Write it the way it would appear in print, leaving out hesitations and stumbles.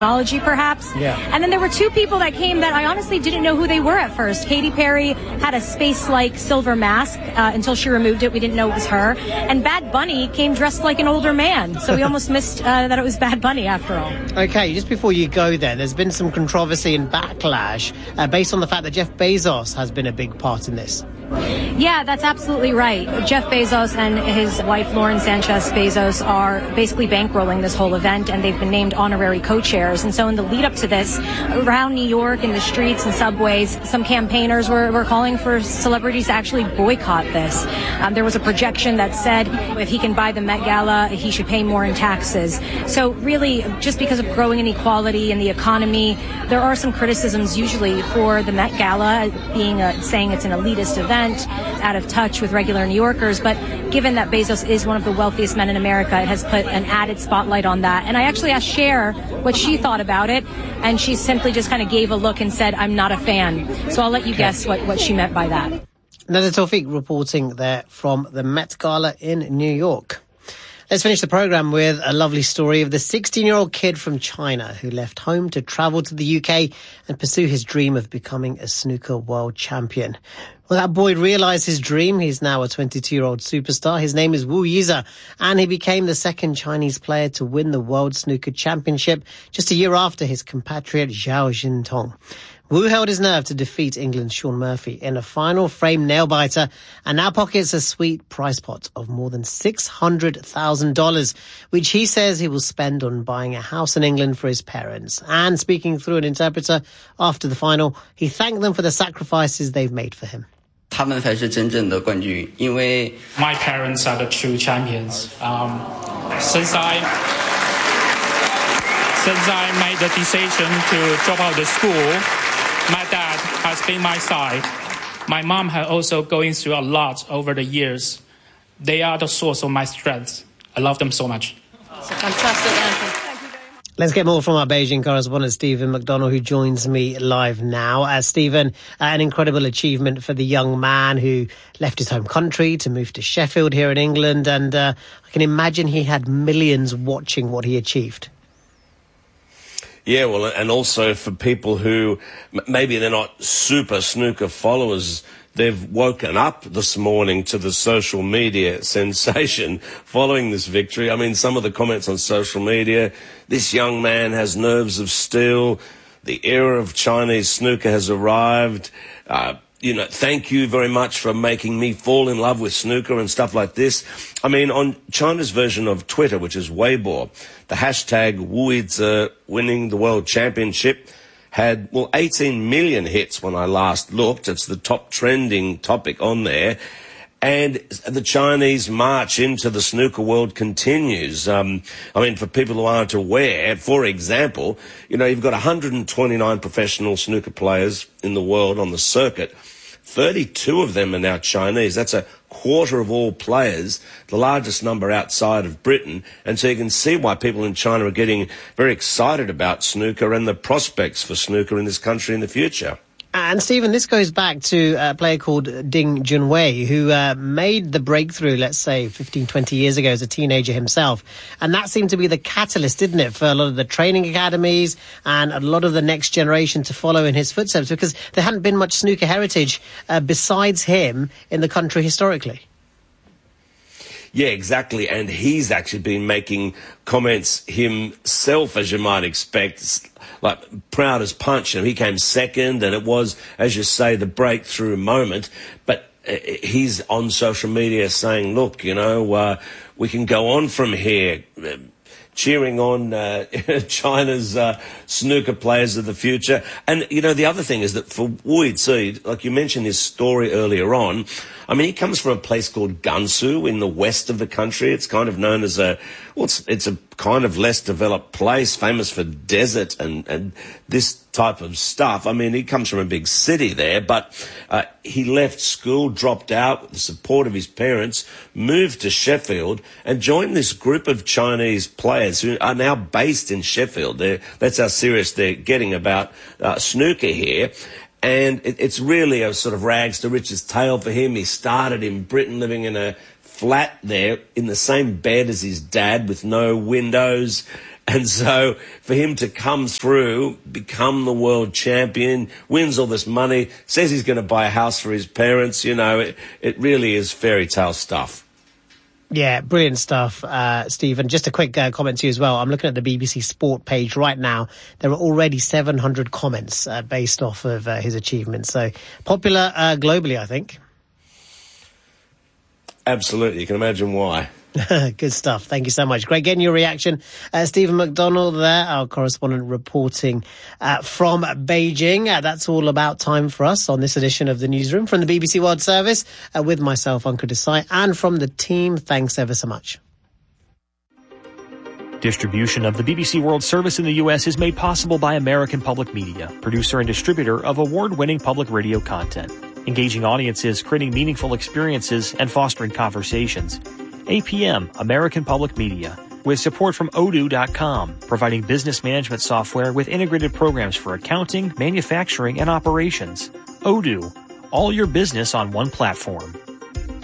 technology, perhaps. Yeah. And then there were two people that came that I honestly didn't know who they were at first. Katy Perry had a space-like silver mask until she removed it. We didn't know it was her. And Bad Bunny came dressed like an older man. So we almost missed that it was Bad Bunny after all. Okay, just before you go there's been some controversy and backlash based on the fact that Jeff Bezos has been a big part in this. Yeah, that's absolutely right. Jeff Bezos and his wife, Lauren Sanchez Bezos, are basically bankrolling this whole event, and they've been named honorary co-chairs. And so in the lead up to this, around New York, in the streets and subways, some campaigners were calling for celebrities to actually boycott this. There was a projection that said if he can buy the Met Gala, he should pay more in taxes. So really, just because of growing inequality in the economy, there are some criticisms usually for the Met Gala being saying it's an elitist event, out of touch with regular New Yorkers. But given that Bezos is one of the wealthiest men in America, it has put an added spotlight on that. And I actually asked Cher what she thought about it, and she simply just kind of gave a look and said, I'm not a fan. So I'll let you guess what she meant by that. Nader Tawfiq reporting there from the Met Gala in New York. Let's finish the programme with a lovely story of the 16-year-old kid from China who left home to travel to the UK and pursue his dream of becoming a snooker world champion. Well, that boy realised his dream. He's now a 22-year-old superstar. His name is Wu Yize, and he became the second Chinese player to win the World Snooker Championship just a year after his compatriot Zhao Xintong. Wu held his nerve to defeat England's Shaun Murphy in a final frame nail-biter and now pockets a sweet prize pot of more than $600,000, which he says he will spend on buying a house in England for his parents. And speaking through an interpreter after the final, he thanked them for the sacrifices they've made for him. My parents are the true champions. Since I made the decision to drop out of school, my dad has been my side. My mom has also going through a lot over the years. They are the source of my strength. I love them so much. It's a fantastic answer. Let's get more from our Beijing correspondent, Stephen McDonald, who joins me live now. Stephen, an incredible achievement for the young man who left his home country to move to Sheffield here in England. And I can imagine he had millions watching what he achieved. Yeah, well, and also for people who maybe they're not super snooker followers, they've woken up this morning to the social media sensation following this victory. I mean, some of the comments on social media, this young man has nerves of steel, the era of Chinese snooker has arrived, thank you very much for making me fall in love with snooker and stuff like this. I mean, on China's version of Twitter, which is Weibo, the hashtag Wu Yize winning the world championship had, 18 million hits when I last looked. It's the top trending topic on there. And the Chinese march into the snooker world continues. For people who aren't aware, for example, you've got 129 professional snooker players in the world on the circuit. 32 of them are now Chinese. That's a quarter of all players, the largest number outside of Britain. And so you can see why people in China are getting very excited about snooker and the prospects for snooker in this country in the future. And Stephen, this goes back to a player called Ding Junhui, who made the breakthrough, let's say, 15, 20 years ago as a teenager himself. And that seemed to be the catalyst, didn't it, for a lot of the training academies and a lot of the next generation to follow in his footsteps, because there hadn't been much snooker heritage besides him in the country historically. Yeah, exactly. And he's actually been making comments himself, as you might expect, like proud as punch. He came second, and it was, as you say, the breakthrough moment. But he's on social media saying, look, we can go on from here, cheering on China's snooker players of the future. And, the other thing is that for Wu Yize, like you mentioned his story earlier on, he comes from a place called Gansu in the west of the country. It's kind of known as it's a kind of less developed place, famous for desert and this type of stuff. He comes from a big city there, but he left school, dropped out with the support of his parents, moved to Sheffield and joined this group of Chinese players who are now based in Sheffield. That's how serious they're getting about snooker here. And it's really a sort of rags to riches tale for him. He started in Britain, living in a flat there in the same bed as his dad with no windows. And so for him to come through, become the world champion, wins all this money, says he's going to buy a house for his parents, you know, it really is fairy tale stuff. Yeah, brilliant stuff, Stephen. Just a quick comment to you as well. I'm looking at the BBC Sport page right now. There are already 700 comments based off of his achievements. So popular globally, I think. Absolutely. You can imagine why. Good stuff. Thank you so much. Great getting your reaction. Stephen McDonald there, our correspondent reporting from Beijing. That's all about time for us on this edition of the Newsroom from the BBC World Service with myself, Ankur Desai, and from the team. Thanks ever so much. Distribution of the BBC World Service in the U.S. is made possible by American Public Media, producer and distributor of award-winning public radio content, engaging audiences, creating meaningful experiences, and fostering conversations. APM, American Public Media, with support from Odoo.com, providing business management software with integrated programs for accounting, manufacturing, and operations. Odoo, all your business on one platform.